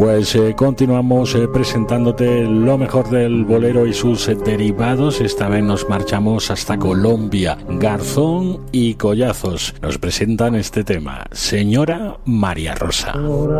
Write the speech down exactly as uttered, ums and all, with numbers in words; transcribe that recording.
Pues eh, continuamos eh, presentándote lo mejor del bolero y sus eh, derivados. Esta vez nos marchamos hasta Colombia. Garzón y Collazos nos presentan este tema, Señora María Rosa.